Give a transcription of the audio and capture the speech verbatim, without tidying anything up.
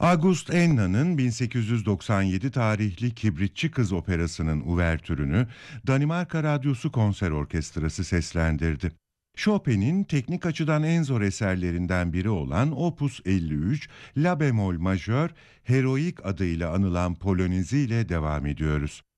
August Enna'nın bin sekiz yüz doksan yedi tarihli Kibritçi Kız Operası'nın uvertürünü Danimarka Radyosu Konser Orkestrası seslendirdi. Chopin'in teknik açıdan en zor eserlerinden biri olan Opus elli üç, La bemol majör, Heroik adıyla anılan polonezi ile devam ediyoruz.